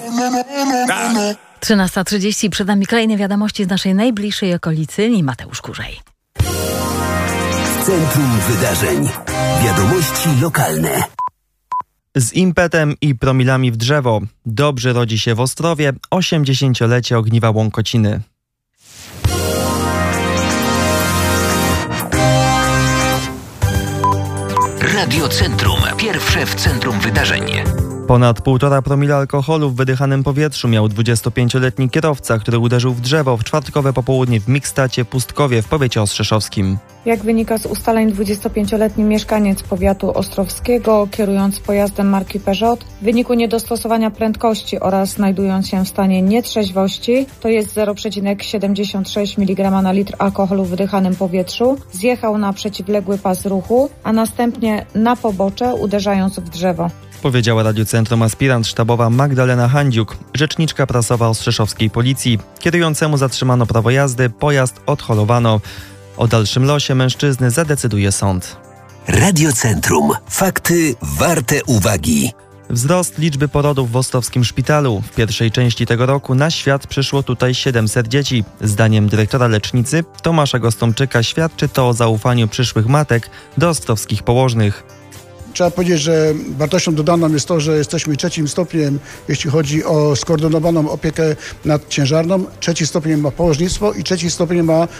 13:30, przed nami kolejne wiadomości z naszej najbliższej okolicy i Mateusz Kurzej. Centrum wydarzeń. Wiadomości lokalne. Z impetem i promilami w drzewo. Dobrze rodzi się w Ostrowie 80-lecie ogniwa Łąkociny. Radio Centrum. Pierwsze w centrum wydarzeń. Ponad 1,5 promila alkoholu w wydychanym powietrzu miał 25-letni kierowca, który uderzył w drzewo w czwartkowe popołudnie w Mikstacie Pustkowie w powiecie ostrzeszowskim. Jak wynika z ustaleń, 25-letni mieszkaniec powiatu ostrowskiego, kierując pojazdem marki Peugeot, w wyniku niedostosowania prędkości oraz znajdując się w stanie nietrzeźwości, to jest 0,76 mg na litr alkoholu w wydychanym powietrzu, zjechał na przeciwległy pas ruchu, a następnie na pobocze, uderzając w drzewo. Powiedziała Radiocentrum aspirant sztabowa Magdalena Handziuk, rzeczniczka prasowa ostrzeszowskiej policji. Kierującemu zatrzymano prawo jazdy, pojazd odholowano. O dalszym losie mężczyzny zadecyduje sąd. Radiocentrum. Fakty warte uwagi. Wzrost liczby porodów w ostrowskim szpitalu. W pierwszej części tego roku na świat przyszło tutaj 700 dzieci. Zdaniem dyrektora lecznicy Tomasza Gostomczyka świadczy to o zaufaniu przyszłych matek do ostrowskich położnych. Trzeba powiedzieć, że wartością dodaną jest to, że jesteśmy trzecim stopniem, jeśli chodzi o skoordynowaną opiekę nad ciężarną. Trzeci stopień ma położnictwo i trzeci stopień ma